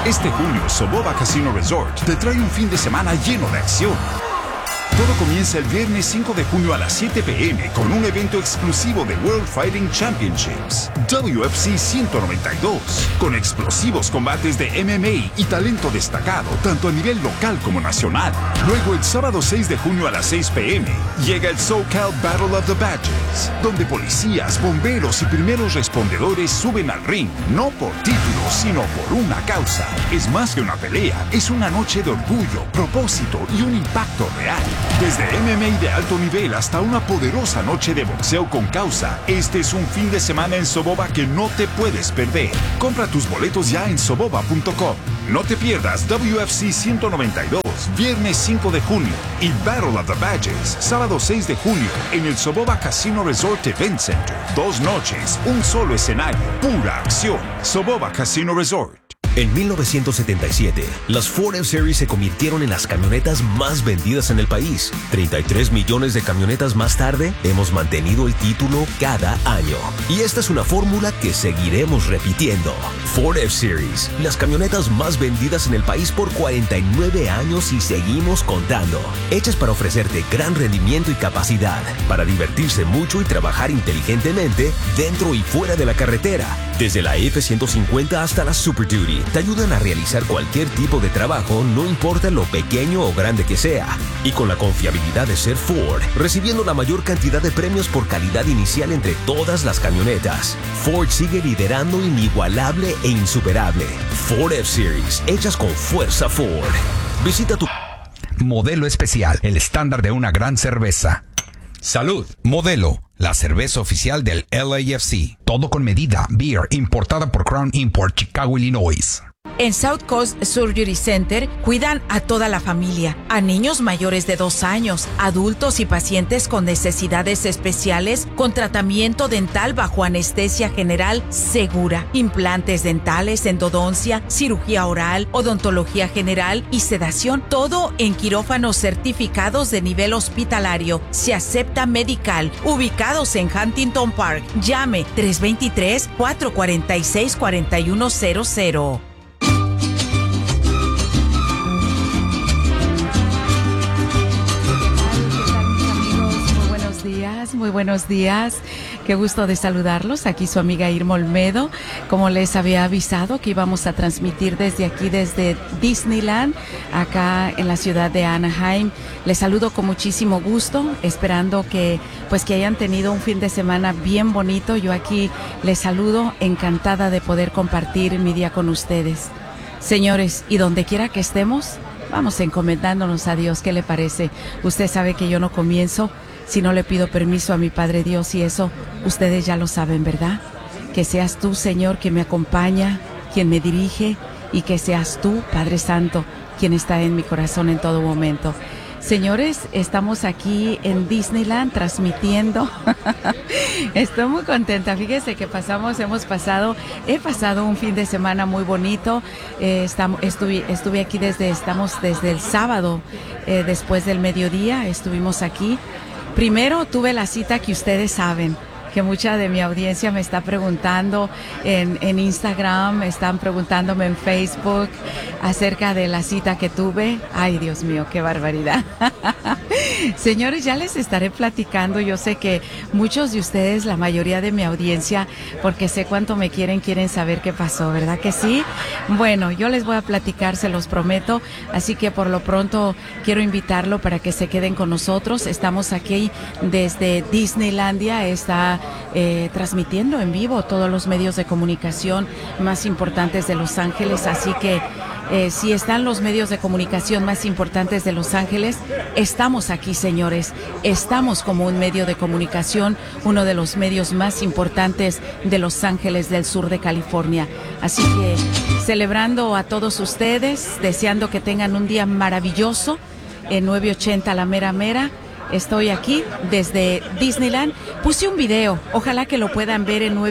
Este junio, Soboba Casino Resort te trae un fin de semana lleno de acción. Todo comienza el viernes 5 de junio a las 7 p.m. con un evento exclusivo de World Fighting Championships, WFC 192, con explosivos combates de MMA y talento destacado, tanto a nivel local como nacional. Luego, el sábado 6 de junio a las 6 p.m., llega el SoCal Battle of the Badges, donde policías, bomberos y primeros respondedores suben al ring, no por títulos, sino por una causa. Es más que una pelea, es una noche de orgullo, propósito y un impacto real. Desde MMA de alto nivel hasta una poderosa noche de boxeo con causa, este es un fin de semana en Soboba que no te puedes perder. Compra tus boletos ya en soboba.com. No te pierdas WFC 192, viernes 5 de junio, y Battle of the Badges, sábado 6 de junio, en el Soboba Casino Resort Event Center. 2 noches, un solo escenario, pura acción. Soboba Casino Resort. En 1977, las Ford F-Series se convirtieron en las camionetas más vendidas en el país. 33 millones de camionetas más tarde, hemos mantenido el título cada año. Y esta es una fórmula que seguiremos repitiendo. Ford F-Series, las camionetas más vendidas en el país por 49 años y seguimos contando. Hechas para ofrecerte gran rendimiento y capacidad, para divertirse mucho y trabajar inteligentemente dentro y fuera de la carretera. Desde la F-150 hasta la Super Duty, te ayudan a realizar cualquier tipo de trabajo, no importa lo pequeño o grande que sea. Y con la confiabilidad de ser Ford, recibiendo la mayor cantidad de premios por calidad inicial entre todas las camionetas. Ford sigue liderando inigualable e insuperable. Ford F-Series, hechas con fuerza Ford. Visita tu... Modelo Especial, el estándar de una gran cerveza. Salud. Modelo, la cerveza oficial del LAFC. Todo con medida. Beer, importada por Crown Import, Chicago, Illinois. En South Coast Surgery Center cuidan a toda la familia, a niños mayores de 2 años, adultos y pacientes con necesidades especiales con tratamiento dental bajo anestesia general segura, implantes dentales, endodoncia, cirugía oral, odontología general y sedación, todo en quirófanos certificados de nivel hospitalario. Se acepta medical, ubicados en Huntington Park. Llame 323-446-4100. Muy buenos días, qué gusto de saludarlos. Aquí su amiga Irma Olmedo. Como les había avisado que íbamos a transmitir desde aquí, desde Disneyland, acá en la ciudad de Anaheim. Les saludo con muchísimo gusto, esperando que hayan tenido un fin de semana bien bonito. Yo aquí les saludo, encantada de poder compartir mi día con ustedes. Señores, y donde quiera que estemos, vamos encomendándonos a Dios. ¿Qué le parece? Usted sabe que yo no comienzo si no le pido permiso a mi Padre Dios, y eso ustedes ya lo saben, ¿verdad? Que seas tú, Señor, quien me acompaña, quien me dirige, y que seas tú, Padre Santo, quien está en mi corazón en todo momento. Señores, estamos aquí en Disneyland transmitiendo. Estoy muy contenta. Fíjese que he pasado un fin de semana muy bonito. Estuve aquí desde el sábado, después del mediodía, estuvimos aquí. Primero tuve la cita que ustedes saben, que mucha de mi audiencia me está preguntando en Instagram, están preguntándome en Facebook acerca de la cita que tuve. Ay, Dios mío, qué barbaridad. Señores, ya les estaré platicando. Yo sé que muchos de ustedes, la mayoría de mi audiencia, porque sé cuánto me quieren saber qué pasó, ¿verdad que sí? Bueno, yo les voy a platicar, se los prometo. Así que por lo pronto quiero invitarlo para que se queden con nosotros. Estamos aquí desde Disneylandia, está transmitiendo en vivo todos los medios de comunicación más importantes de Los Ángeles, así que si están los medios de comunicación más importantes de Los Ángeles, estamos aquí, señores. Estamos como un medio de comunicación, uno de los medios más importantes de Los Ángeles, del sur de California. Así que celebrando a todos ustedes, deseando que tengan un día maravilloso en 980 La Mera Mera. Estoy aquí desde Disneyland. Puse un video, ojalá que lo puedan ver en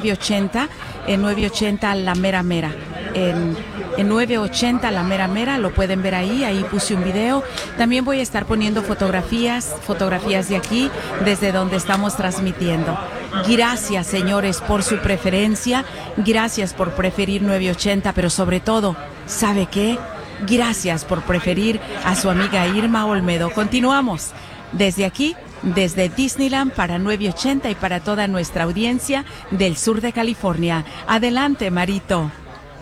980 La Mera Mera. En 980 La Mera Mera, lo pueden ver ahí puse un video. También voy a estar poniendo fotografías de aquí, desde donde estamos transmitiendo. Gracias, señores, por su preferencia. Gracias por preferir 980, pero sobre todo, ¿sabe qué? Gracias por preferir a su amiga Irma Olmedo. Continuamos desde aquí, desde Disneyland para 980 y para toda nuestra audiencia del sur de California. Adelante, Marito.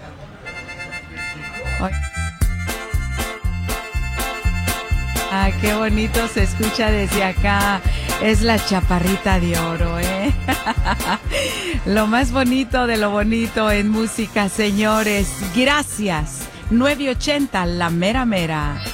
Ah, qué bonito se escucha desde acá. Es la chaparrita de oro, ¿eh? Lo más bonito de lo bonito en música, señores. Gracias. 980, la mera mera.